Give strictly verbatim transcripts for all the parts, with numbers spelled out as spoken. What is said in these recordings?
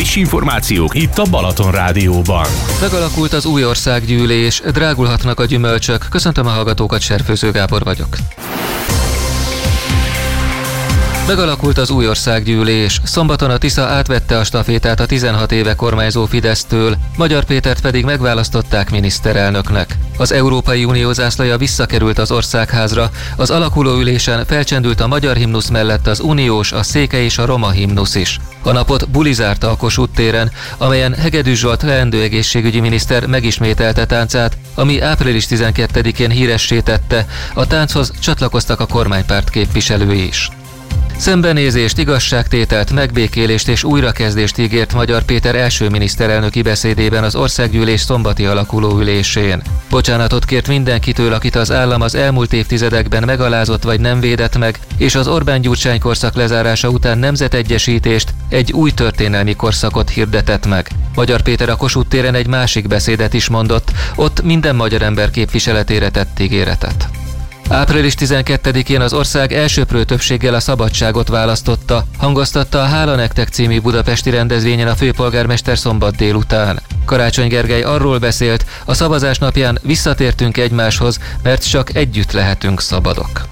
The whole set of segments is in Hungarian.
Friss információk itt a Balaton Rádióban. Megalakult az új országgyűlés, drágulhatnak a gyümölcsök. Köszöntöm a hallgatókat, Serfőző Gábor vagyok. Megalakult az új országgyűlés. Szombaton a Tisza átvette a stafétát a tizenhat éve kormányzó Fidesztől, Magyar Pétert pedig megválasztották miniszterelnöknek. Az Európai Unió zászlaja visszakerült az országházra, az alakuló ülésen felcsendült a magyar himnusz mellett az uniós, a székely és a roma himnusz is. A napot buli zárta a Kossuth téren, amelyen Hegedűs Zsolt leendő egészségügyi miniszter megismételte táncát, ami április tizenkettedikén híressé tette. A tánchoz csatlakoztak a kormánypárt képviselői is. Szembenézést, igazságtételt, megbékélést és újrakezdést ígért Magyar Péter első miniszterelnöki beszédében az országgyűlés szombati alakuló ülésén. Bocsánatot kért mindenkitől, akit az állam az elmúlt évtizedekben megalázott vagy nem védett meg, és az Orbán-Gyurcsány korszak lezárása után nemzetegyesítést, egy új történelmi korszakot hirdetett meg. Magyar Péter a Kossuth téren egy másik beszédet is mondott, ott minden magyar ember képviseletére tett ígéretet. április tizenkettedikén az ország elsöprő többséggel a szabadságot választotta, hangoztatta a Hála nektek című budapesti rendezvényen a főpolgármester szombat délután. Karácsony Gergely arról beszélt, a szavazás napján visszatértünk egymáshoz, mert csak együtt lehetünk szabadok.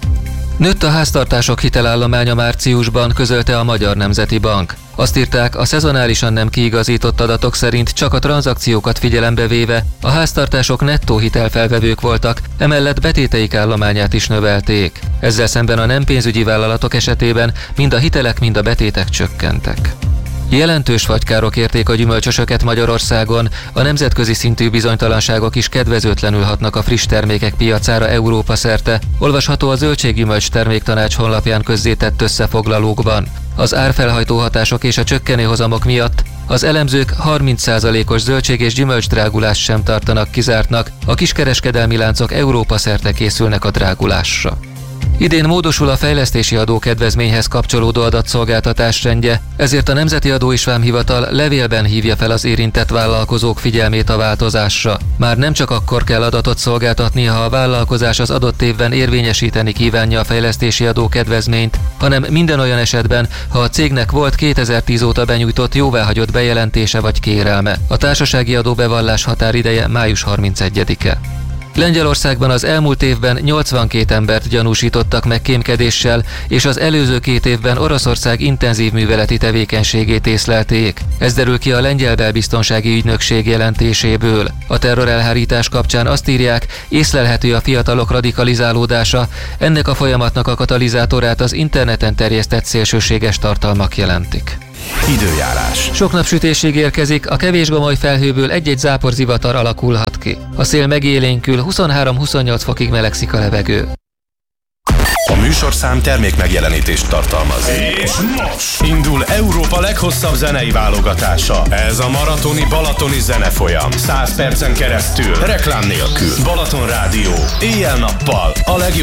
Nőtt a háztartások hitelállománya márciusban, közölte a Magyar Nemzeti Bank. Azt írták, a szezonálisan nem kiigazított adatok szerint csak a tranzakciókat figyelembe véve a háztartások nettó hitelfelvevők voltak, emellett betéteik állományát is növelték. Ezzel szemben a nem pénzügyi vállalatok esetében mind a hitelek, mind a betétek csökkentek. Jelentős vagykárok érték a gyümölcsösöket Magyarországon, a nemzetközi szintű bizonytalanságok is kedvezőtlenül hatnak a friss termékek piacára Európa szerte, olvasható a Zöldséggyümölcs Terméktanács honlapján közzétett összefoglalókban. Az árfelhajtó hatások és a csökkenő hozamok miatt az elemzők harminc százalékos zöldség- és gyümölcsdrágulást sem tartanak kizártnak, a kiskereskedelmi láncok Európa szerte készülnek a drágulásra. Idén módosul a fejlesztési adó kedvezményhez kapcsolódó adatszolgáltatás rendje, ezért a Nemzeti Adó és Vámhivatal levélben hívja fel az érintett vállalkozók figyelmét a változásra. Már nem csak akkor kell adatot szolgáltatni, ha a vállalkozás az adott évben érvényesíteni kívánja a fejlesztési adó kedvezményt, hanem minden olyan esetben, ha a cégnek volt kétezer-tíz óta benyújtott jóváhagyott bejelentése vagy kérelme. A társasági adóbevallás határideje május harmincegyedike. Lengyelországban az elmúlt évben nyolcvankét embert gyanúsítottak meg kémkedéssel, és az előző két évben Oroszország intenzív műveleti tevékenységét észlelték. Ez derül ki a Lengyel Belbiztonsági Ügynökség jelentéséből. A terrorelhárítás kapcsán azt írják, észlelhető a fiatalok radikalizálódása, ennek a folyamatnak a katalizátorát az interneten terjesztett szélsőséges tartalmak jelentik. Időjárás. Sok napsütésség érkezik, a kevés gomoly felhőből egy-egy záporzivatar alakulhat ki. A szél megélénkül, huszonhárom-huszonnyolc fokig melegszik a levegő. A műsorszám termék megjelenítést tartalmaz. És most indul Európa leghosszabb zenei válogatása. Ez a maratoni balatoni zenefolyam. száz percen keresztül, reklám nélkül. Balaton Rádió. Éjjel-nappal a legjobb